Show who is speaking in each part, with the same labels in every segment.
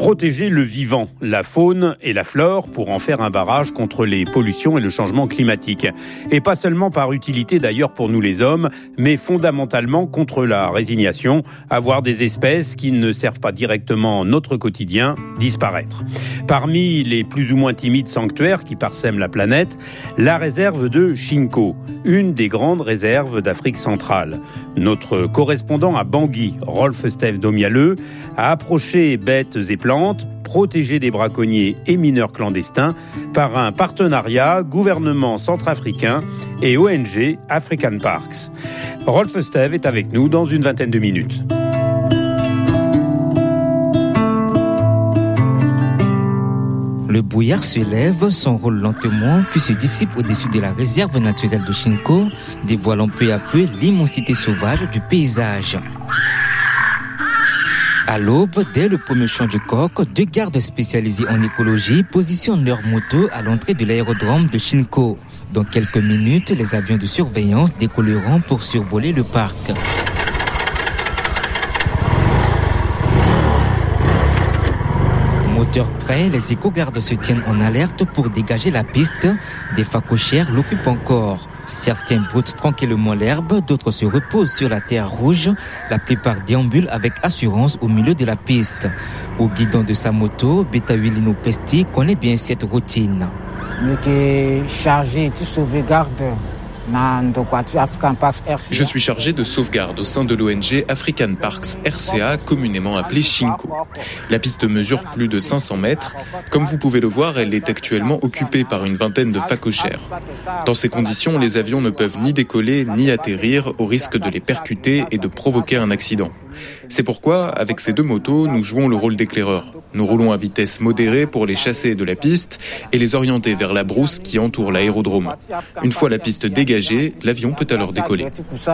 Speaker 1: Protéger le vivant, la faune et la flore pour en faire un barrage contre les pollutions et le changement climatique. Et pas seulement par utilité d'ailleurs pour nous les hommes, mais fondamentalement contre la résignation, à voir des espèces qui ne servent pas directement notre quotidien disparaître. Parmi les plus ou moins timides sanctuaires qui parsèment la planète, la réserve de Chinko, une des grandes réserves d'Afrique centrale. Notre correspondant à Bangui, Rolf-Steve Domialeux, a approché bêtes et plantes, protégées des braconniers et mineurs clandestins par un partenariat gouvernement centrafricain et ONG African Parks. Rolf-Steve est avec nous dans une vingtaine de minutes.
Speaker 2: Le brouillard se lève, s'enrôle lentement, puis se dissipe au-dessus de la réserve naturelle de Chinko, dévoilant peu à peu l'immensité sauvage du paysage. À l'aube, dès le premier chant du coq, 2 gardes spécialisés en écologie positionnent leurs motos à l'entrée de l'aérodrome de Chinko. Dans quelques minutes, les avions de surveillance décolleront pour survoler le parc. Moteur prêt, les éco-gardes se tiennent en alerte pour dégager la piste. Des phacochères l'occupent encore. Certains broutent tranquillement l'herbe, d'autres se reposent sur la terre rouge. La plupart déambulent avec assurance au milieu de la piste. Au guidon de sa moto, Betawilino Pesti connaît bien cette routine.
Speaker 3: Je suis chargé de sauvegarde au sein de l'ONG African Parks RCA, communément appelée Chinko. La piste mesure plus de 500 mètres. Comme vous pouvez le voir, elle est actuellement occupée par une vingtaine de phacochères. Dans ces conditions, les avions ne peuvent ni décoller ni atterrir au risque de les percuter et de provoquer un accident. C'est pourquoi, avec ces 2 motos, nous jouons le rôle d'éclaireurs. Nous roulons à vitesse modérée pour les chasser de la piste et les orienter vers la brousse qui entoure l'aérodrome. Une fois la piste dégagée, l'avion peut alors décoller.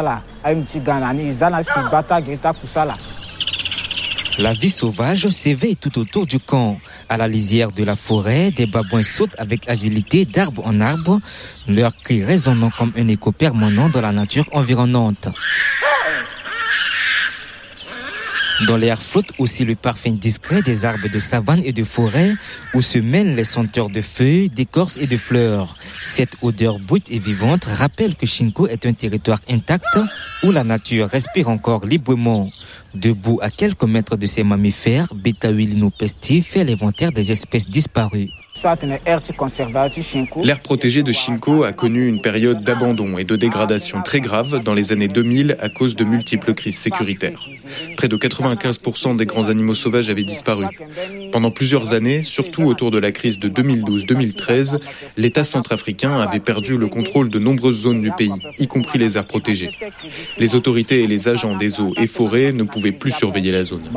Speaker 2: La vie sauvage s'éveille tout autour du camp. À la lisière de la forêt, des babouins sautent avec agilité d'arbre en arbre, leurs cris résonnant comme un écho permanent dans la nature environnante. Dans l'air flotte aussi le parfum discret des arbres de savane et de forêt où se mêlent les senteurs de feuilles, d'écorces et de fleurs. Cette odeur brute et vivante rappelle que Chinko est un territoire intact où la nature respire encore librement. Debout à quelques mètres de ces mammifères, Betawilino Pesti fait l'inventaire des espèces disparues.
Speaker 3: L'aire protégée de Chinko a connu une période d'abandon et de dégradation très grave dans les années 2000 à cause de multiples crises sécuritaires. Près de 95% des grands animaux sauvages avaient disparu. Pendant plusieurs années, surtout autour de la crise de 2012-2013, l'État centrafricain avait perdu le contrôle de nombreuses zones du pays, y compris les aires protégées. Les autorités et les agents des eaux et forêts ne pouvaient plus surveiller la zone.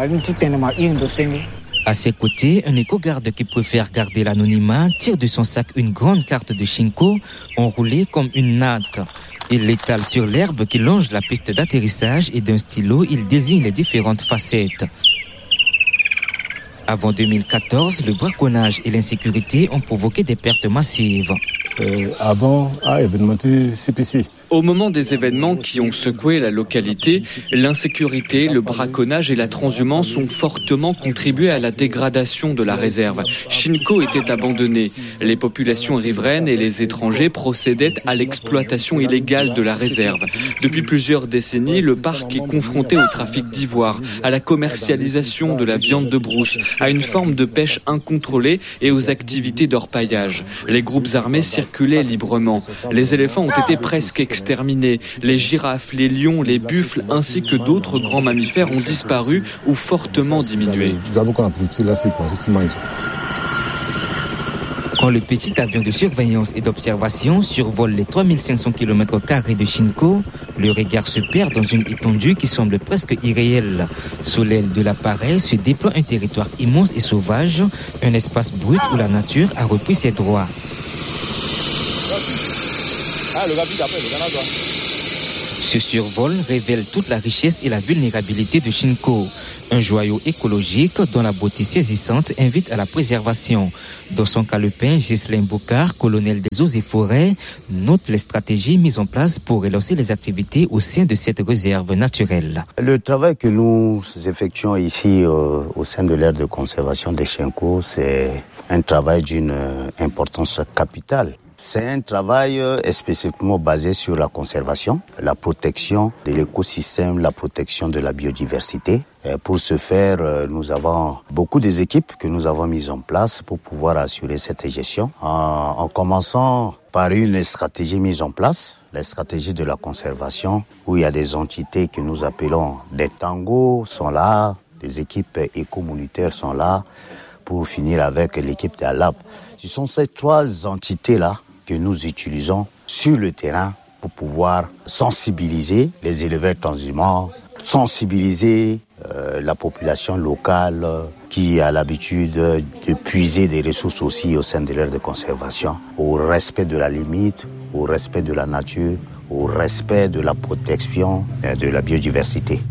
Speaker 2: À ses côtés, un éco-garde qui préfère garder l'anonymat tire de son sac une grande carte de Chinko enroulée comme une natte. Il l'étale sur l'herbe qui longe la piste d'atterrissage et d'un stylo, il désigne les différentes facettes. Avant 2014, le braconnage et l'insécurité ont provoqué des pertes massives.
Speaker 4: Au moment des événements qui ont secoué la localité, l'insécurité, le braconnage et la transhumance ont fortement contribué à la dégradation de la réserve. Chinko était abandonnée. Les populations riveraines et les étrangers procédaient à l'exploitation illégale de la réserve. Depuis plusieurs décennies, le parc est confronté au trafic d'ivoire, à la commercialisation de la viande de brousse, à une forme de pêche incontrôlée et aux activités d'orpaillage. Les groupes armés circulaient librement. Les éléphants ont été presque exterminés. Les girafes, les lions, les buffles ainsi que d'autres grands mammifères ont disparu ou fortement diminué.
Speaker 2: Quand le petit avion de surveillance et d'observation survole les 3500 km² de Chinko, le regard se perd dans une étendue qui semble presque irréelle. Sous l'aile de l'appareil se déploie un territoire immense et sauvage, un espace brut où la nature a repris ses droits. Ce survol révèle toute la richesse et la vulnérabilité de Chinko. Un joyau écologique dont la beauté saisissante invite à la préservation. Dans son calepin, Ghislain Boucard, colonel des eaux et forêts, note les stratégies mises en place pour relancer les activités au sein de cette réserve naturelle.
Speaker 5: Le travail que nous effectuons ici au sein de l'aire de conservation des Chinko, c'est un travail d'une importance capitale. C'est un travail spécifiquement basé sur la conservation, la protection de l'écosystème, la protection de la biodiversité. Et pour ce faire, nous avons beaucoup des équipes que nous avons mises en place pour pouvoir assurer cette gestion. En commençant par une stratégie mise en place, la stratégie de la conservation, où il y a des entités que nous appelons des tangos sont là, des équipes éco-monitaires sont là, pour finir avec l'équipe d'ALAP. Ce sont ces trois entités-là que nous utilisons sur le terrain pour pouvoir sensibiliser les éleveurs transhumants, sensibiliser la population locale qui a l'habitude de puiser des ressources aussi au sein de l'aire de conservation, au respect de la limite, au respect de la nature, au respect de la protection de la biodiversité.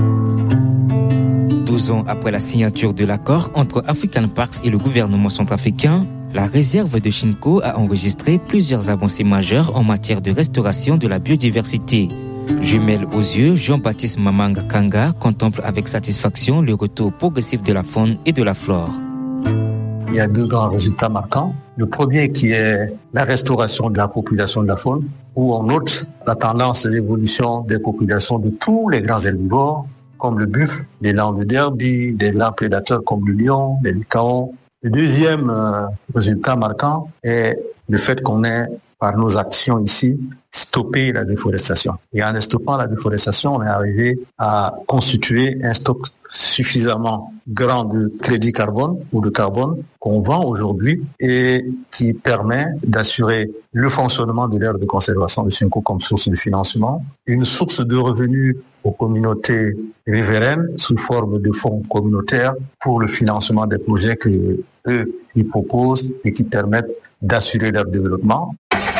Speaker 2: 12 ans après la signature de l'accord entre African Parks et le gouvernement centrafricain, la réserve de Chinko a enregistré plusieurs avancées majeures en matière de restauration de la biodiversité. Jumelle aux yeux, Jean-Baptiste Mamanga Kanga contemple avec satisfaction le retour progressif de la faune et de la flore.
Speaker 6: Il y a deux grands résultats marquants. Le premier qui est la restauration de la population de la faune, où on note la tendance et l'évolution des populations de tous les grands herbivores, comme le buffle, les langues de derby, des lents prédateurs comme le lion, les licaons. Le deuxième résultat marquant est le fait qu'on ait, par nos actions ici, stoppé la déforestation. Et en stoppant la déforestation, on est arrivé à constituer un stock suffisamment grand de crédit carbone ou de carbone qu'on vend aujourd'hui et qui permet d'assurer le fonctionnement de l'aire de conservation de Chinko comme source de financement, une source de revenus aux communautés riveraines sous forme de fonds communautaires pour le financement des projets que eux ils proposent et qui permettent d'assurer leur développement.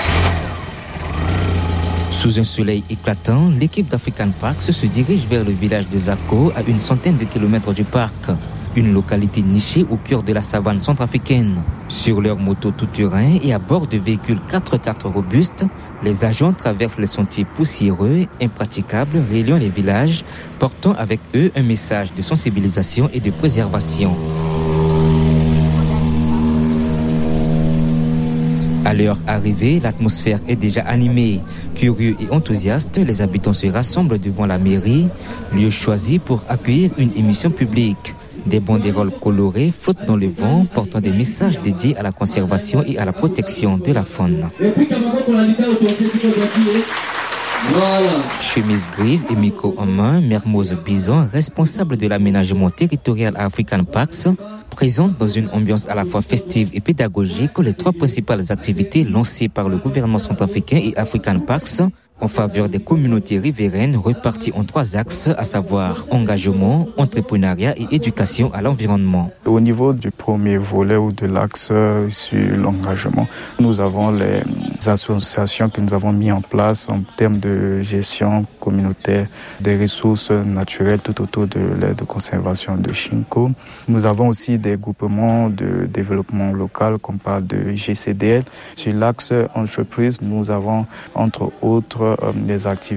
Speaker 2: Sous un soleil éclatant, l'équipe d'African Parks se dirige vers le village de Zako, à une centaine de kilomètres du parc. Une localité nichée au cœur de la savane centrafricaine. Sur leur moto tout-terrain et à bord de véhicules 4x4 robustes, les agents traversent les sentiers poussiéreux, impraticables, reliant les villages, portant avec eux un message de sensibilisation et de préservation. À leur arrivée, l'atmosphère est déjà animée. Curieux et enthousiastes, les habitants se rassemblent devant la mairie, lieu choisi pour accueillir une émission publique. Des banderoles colorées flottent dans le vent, portant des messages dédiés à la conservation et à la protection de la faune. Chemise grise et micro en main, Mermoz Bison, responsable de l'aménagement territorial à African Parks, présente dans une ambiance à la fois festive et pédagogique les trois principales activités lancées par le gouvernement centrafricain et African Parks en faveur des communautés riveraines reparties en trois axes, à savoir engagement, entrepreneuriat et éducation à l'environnement.
Speaker 7: Au niveau du premier volet ou de l'axe sur l'engagement, nous avons les associations que nous avons mis en place en termes de gestion communautaire des ressources naturelles tout autour de l'aire de conservation de Chinko. Nous avons aussi des groupements de développement local, qu'on parle de GCDL. Sur l'axe entreprise, nous avons entre autres des activités